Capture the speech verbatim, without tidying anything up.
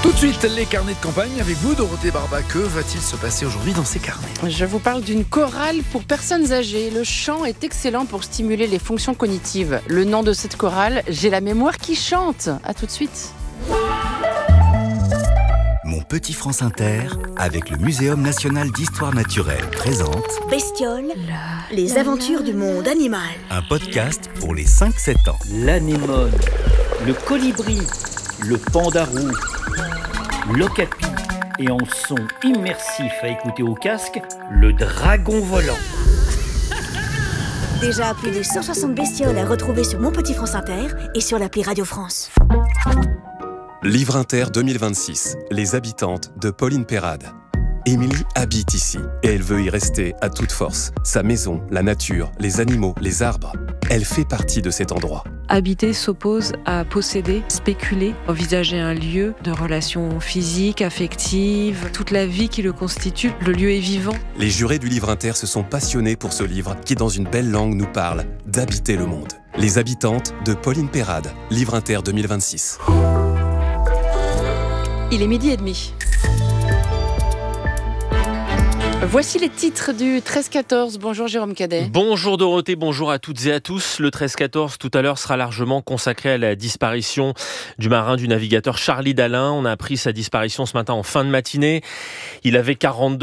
Tout de suite, les carnets de campagne avec vous, Dorothée Barba. Que va-t-il se passer aujourd'hui dans ces carnets ? Je vous parle d'une chorale pour personnes âgées. Le chant est excellent pour stimuler les fonctions cognitives. Le nom de cette chorale, J'ai la mémoire qui chante. À tout de suite. Mon petit France Inter, avec le Muséum national d'histoire naturelle, présente Bestioles, les aventures du monde animal. un podcast pour les cinq sept ans. L'anémone, le colibri, le pandarou, l'okapi et en son immersif à écouter au casque, le dragon volant. Déjà plus de cent soixante bestioles à retrouver sur Mon Petit France Inter et sur l'appli Radio France. Livre Inter deux mille vingt-six, Les habitantes de Pauline Perrade. Émilie habite ici et elle veut y rester à toute force. Sa maison, la nature, les animaux, les arbres. Elle fait partie de cet endroit. Habiter s'oppose à posséder, spéculer, envisager un lieu de relations physiques, affectives, toute la vie qui le constitue. Le lieu est vivant. Les jurés du Livre Inter se sont passionnés pour ce livre qui, dans une belle langue, nous parle d'habiter le monde. Les habitantes de Pauline Perrade. Livre Inter deux mille vingt-six. Il est midi et demi. Voici les titres du treize quatorze. Bonjour Jérôme Cadet. Bonjour Dorothée, bonjour à toutes et à tous. Le treize quatorze tout à l'heure sera largement consacré à la disparition du marin, du navigateur Charlie Dalin. On a appris sa disparition ce matin en fin de matinée. Il avait quarante-deux